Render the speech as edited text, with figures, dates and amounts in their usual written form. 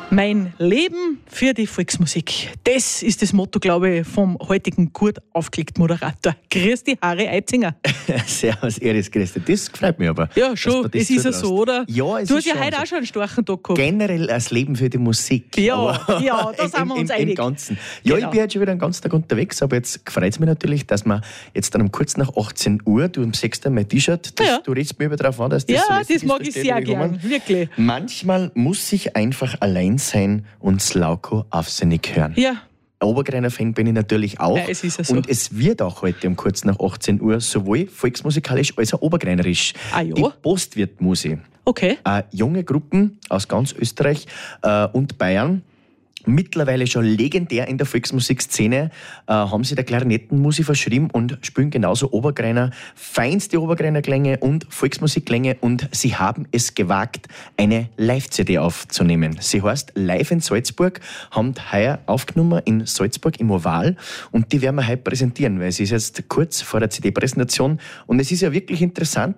Mein Leben für die Volksmusik. Das ist das Motto, glaube ich, vom heutigen gut aufgelegten Moderator. Grüß dich, Harry Eitzinger. Servus, Iris, grüß dich. Das gefällt mir aber. Ja, schon. Es ist ja so, oder? Ja, es du ist hast ja schon heute so. auch schon einen starken Tag gehabt. Generell das Leben für die Musik. Ja, Aber ja, da sind wir uns einig. Im Ganzen. Ja, Genau. ich bin jetzt schon wieder den ganzen Tag unterwegs, aber jetzt freut es mich natürlich, dass wir jetzt dann um kurz nach 18 Uhr, du siehst ja mein T-Shirt, Ja. du redest mir über darauf an, dass das Ja, so lässig das ist, mag ich versteht sehr ihr, wie ich gern, meine? wirklich. Manchmal muss ich einfach allein sein und Slauko aufsinnig hören. Ja, Obergreiner-Fan bin ich natürlich auch. Ja, es ist ja so. Und es wird auch heute um kurz nach 18 Uhr sowohl volksmusikalisch als auch obergreinerisch. Ah ja? Die Postwirtmusik. okay. Junge Gruppen aus ganz Österreich und Bayern. Mittlerweile schon legendär in der Volksmusikszene, haben sie der Klarinettenmusik verschrieben und spielen genauso Obergreiner, feinste Obergreiner-Klänge und Volksmusikklänge, und sie haben es gewagt, eine Live-CD aufzunehmen. Sie heißt Live in Salzburg, haben heuer aufgenommen in Salzburg im Oval, und die werden wir heute präsentieren, weil es ist jetzt kurz vor der CD-Präsentation und es ist ja wirklich interessant,